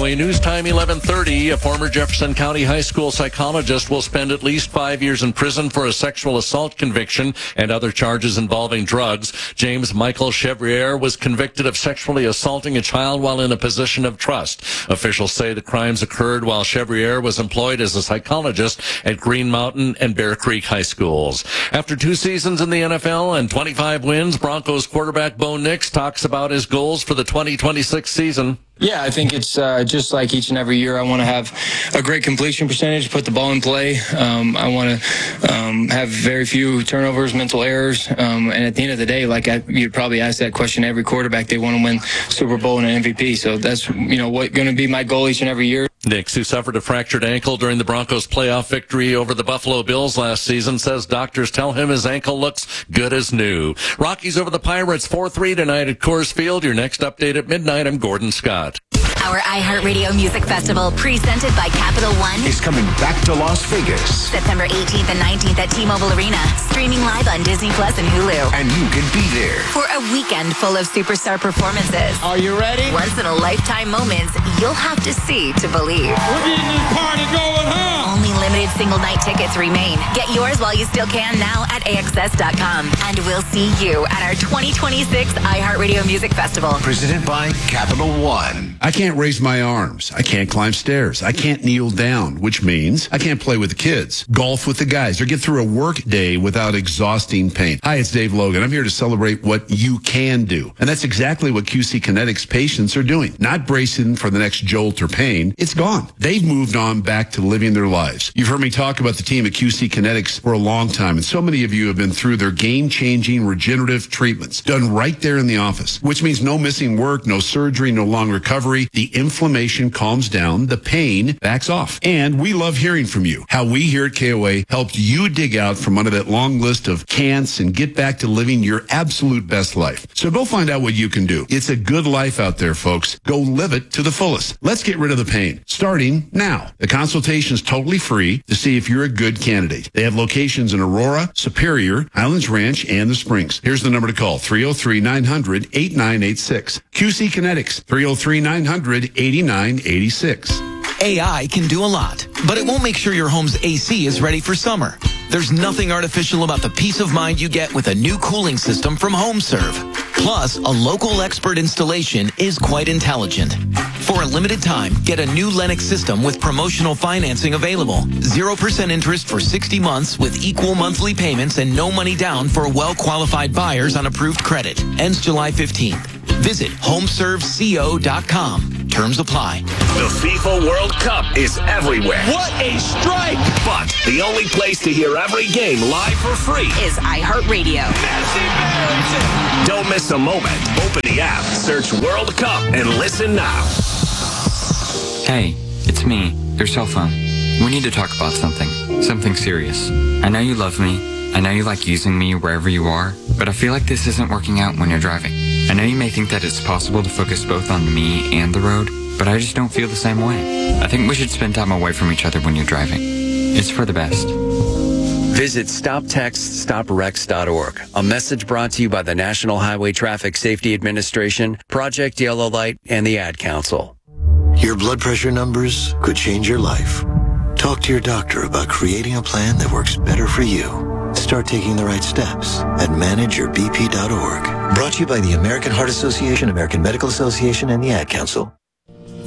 KOA News Time 11:30. A former Jefferson County High School psychologist will spend at least 5 years in prison for a sexual assault conviction and other charges involving drugs. James Michael Chevrier was convicted of sexually assaulting a child while in a position of trust. Officials say the crimes occurred while Chevrier was employed as a psychologist at Green Mountain and Bear Creek High Schools. After 2 seasons in the NFL and 25 wins, Broncos quarterback Bo Nix talks about his goals for the 2026 season. Yeah, I think it's just like each and every year. I want to have a great completion percentage, put the ball in play. I want to have very few turnovers, mental errors. And at the end of the day, you'd probably ask that question every quarterback. They want to win Super Bowl and an MVP. So that's, what going to be my goal each and every year. Nix, who suffered a fractured ankle during the Broncos' playoff victory over the Buffalo Bills last season, says doctors tell him his ankle looks good as new. Rockies over the Pirates 4-3 tonight at Coors Field. Your next update at midnight. I'm Gordon Scott. Our iHeartRadio Music Festival, presented by Capital One, is coming back to Las Vegas. September 18th and 19th at T-Mobile Arena, streaming live on Disney Plus and Hulu. And you can be there For a weekend full of superstar performances. Are you ready? Once-in-a-lifetime moments you'll have to see to believe. We're getting this party going, huh? Only limited single-night tickets remain. Get yours while you still can now at AXS.com. And we'll see you at our 2026 iHeartRadio Music Festival. Presented by Capital One. I can't raise my arms. I can't climb stairs. I can't kneel down, which means I can't play with the kids, golf with the guys, or get through a work day without exhausting pain. Hi, it's Dave Logan. I'm here to celebrate what you can do. And that's exactly what QC Kinetics patients are doing. Not bracing for the next jolt or pain. It's gone. They've moved on back to living their lives. You've heard me talk about the team at QC Kinetics for a long time, and so many of you have been through their game-changing regenerative treatments done right there in the office, which means no missing work, no surgery, no long recovery. The inflammation calms down, the pain backs off. And we love hearing from you. How we here at KOA helped you dig out from under that long list of can'ts and get back to living your absolute best life. So go find out what you can do. It's a good life out there, folks. Go live it to the fullest. Let's get rid of the pain, starting now. The consultation is totally free to see if you're a good candidate. They have locations in Aurora, Superior, Highlands Ranch, and the Springs. Here's the number to call, 303-900-8986. QC Kinetics, 303-900-8986. AI can do a lot, but it won't make sure your home's AC is ready for summer. There's nothing artificial about the peace of mind you get with a new cooling system from HomeServe. Plus, a local expert installation is quite intelligent. For a limited time, get a new Lennox system with promotional financing available. 0% interest for 60 months with equal monthly payments and no money down for well-qualified buyers on approved credit. Ends July 15th. Visit homeserveco.com. Terms apply. The FIFA World Cup is everywhere. What a strike! But the only place to hear every game live for free Is iHeartRadio. Messi buries it! Don't miss a moment. Open the app, search World Cup, and listen now. Hey, it's me, your cell phone. We need to talk about something serious. I know you love me. I know you like using me wherever you are, but I feel like this isn't working out when you're driving. I know you may think that it's possible to focus both on me and the road, but I just don't feel the same way. I think we should spend time away from each other when you're driving. It's for the best. Visit StopTextStopWrecks.org. A message brought to you by the National Highway Traffic Safety Administration, Project Yellow Light, and the Ad Council. Your blood pressure numbers could change your life. Talk to your doctor about creating a plan that works better for you. Start taking the right steps at manageyourbp.org. Brought to you by the American Heart Association, American Medical Association, and the Ad Council.